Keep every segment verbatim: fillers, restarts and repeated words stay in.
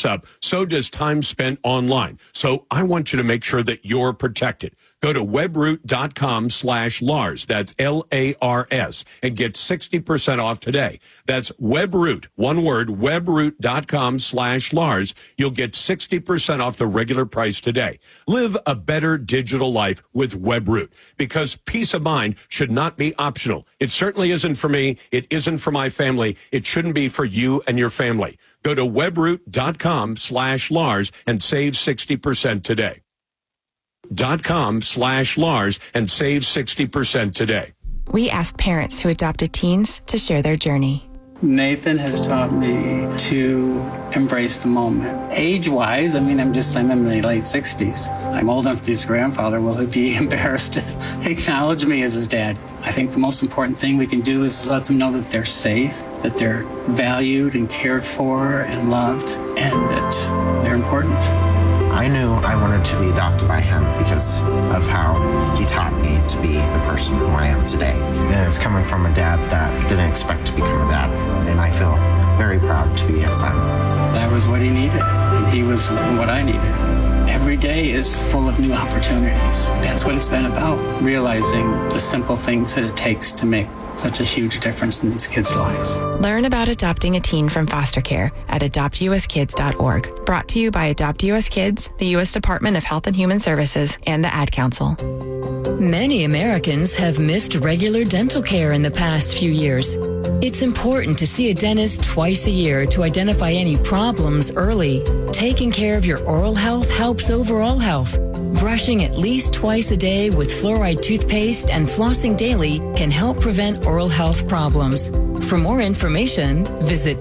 adds up. So does time spent online. So I want you to make sure that you're protected. Go to webroot.com slash Lars. That's L A R S and get sixty percent off today. That's Webroot, one word, webroot.com slash Lars. You'll get sixty percent off the regular price today. Live a better digital life with Webroot, because peace of mind should not be optional. It certainly isn't for me. It isn't for my family. It shouldn't be for you and your family. Go to webroot.com slash Lars and save sixty percent today. Dot com slash Lars and save sixty percent today. We asked parents who adopted teens to share their journey. Nathan has taught me to embrace the moment. Age-wise, I mean, I'm just, I'm in my late sixties. I'm old enough to be his grandfather. Will he be embarrassed to acknowledge me as his dad? I think the most important thing we can do is let them know that they're safe, that they're valued and cared for and loved, and that they're important. I knew I wanted to be adopted by him because of how he taught me to be the person who I am today. And it's coming from a dad that didn't expect to become a dad. And I feel very proud to be his son. That was what he needed, and he was what I needed. Every day is full of new opportunities. That's what it's been about, realizing the simple things that it takes to make such a huge difference in these kids' lives. Learn about adopting a teen from foster care at adopt u s kids dot org. Brought to you by Adopt U S Kids, the U S Department of Health and Human Services, and the Ad Council. Many Americans have missed regular dental care in the past few years. It's important to see a dentist twice a year to identify any problems early. Taking care of your oral health helps overall health. Brushing at least twice a day with fluoride toothpaste and flossing daily can help prevent oral health problems. For more information, visit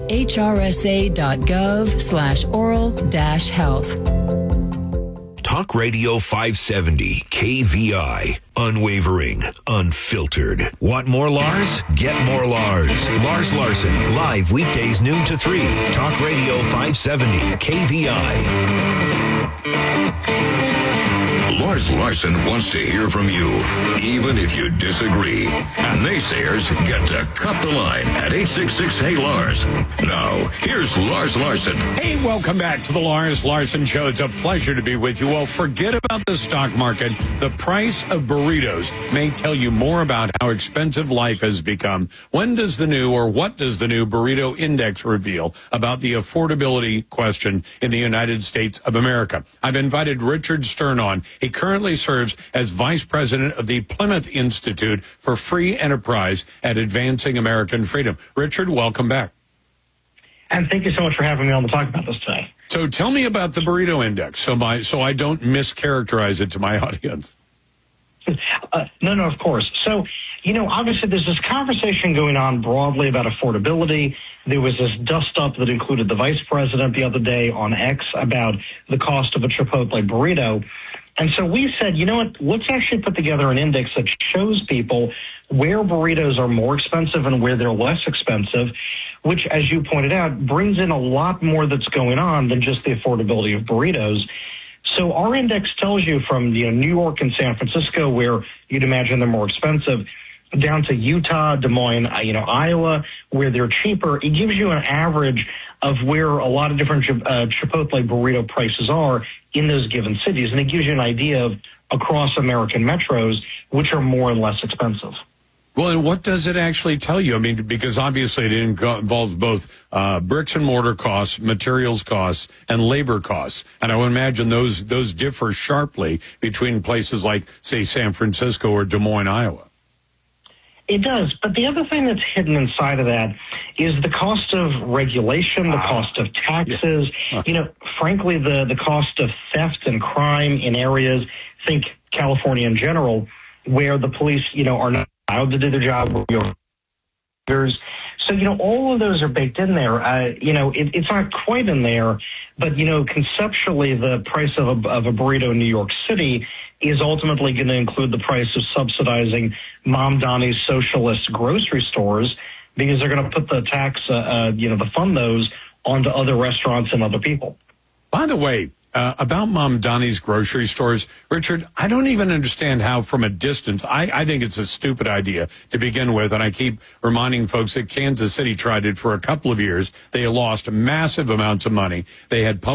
hRSA.gov slash oral dash health. Talk Radio five seventy, K V I. Unwavering, unfiltered. Want more Lars? Get more Lars. Lars Larson, live weekdays noon to three. Talk Radio five seventy, K V I. Lars Larson wants to hear from you, even if you disagree. Naysayers get to cut the line at eight six six, hey Lars. Now, here's Lars Larson. Hey, welcome back to the Lars Larson Show. It's a pleasure to be with you. Well, forget about the stock market. The price of burritos may tell you more about how expensive life has become. When does the new, or what does the new Burrito Index reveal about the affordability question in the United States of America? I've invited Richard Stern on. He currently serves as Vice President of the Plymouth Institute for Free Enterprise at Advancing American Freedom. Richard, welcome back. And thank you so much for having me on to talk about this today. So tell me about the Burrito Index so my so I don't mischaracterize it to my audience. Uh, no, no, of course. So, you know, obviously there's this conversation going on broadly about affordability. There was this dust-up that included the vice president the other day on X about the cost of a Chipotle burrito. And so we said, you know what, let's actually put together an index that shows people where burritos are more expensive and where they're less expensive, which, as you pointed out, brings in a lot more that's going on than just the affordability of burritos. So our index tells you from, you know, New York and San Francisco, where you'd imagine they're more expensive, down to Utah, Des Moines, you know, Iowa, where they're cheaper. It gives you an average of where a lot of different uh, Chipotle burrito prices are in those given cities. And it gives you an idea of across American metros, which are more and less expensive. Well, and what does it actually tell you? I mean, because obviously it involves both uh, bricks and mortar costs, materials costs, and labor costs. And I would imagine those those differ sharply between places like, say, San Francisco or Des Moines, Iowa. It does. But the other thing that's hidden inside of that is the cost of regulation, the ah, cost of taxes, yeah. you know, frankly, the, the cost of theft and crime in areas, think California in general, where the police, you know, are not allowed to do their job. So, you know, all of those are baked in there. Uh, you know, it, it's not quite in there, but, you know, conceptually, the price of a, of a burrito in New York City is ultimately going to include the price of subsidizing Mom Donnie's socialist grocery stores, because they're going to put the tax, uh, uh, you know, the fund those onto other restaurants and other people. By the way, Uh, about Mom Donnie's grocery stores, Richard, I don't even understand how from a distance, I, I think it's a stupid idea to begin with, and I keep reminding folks that Kansas City tried it for a couple of years. They lost massive amounts of money. They had public